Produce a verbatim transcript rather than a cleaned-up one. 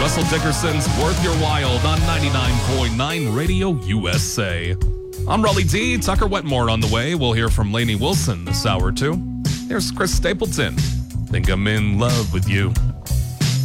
Russell Dickerson's Worth Your While on ninety-nine point nine Radio U S A. I'm Raleigh D. Tucker Wetmore on the way. We'll hear from Lainey Wilson this hour, too. Here's Chris Stapleton. Think I'm in love with you.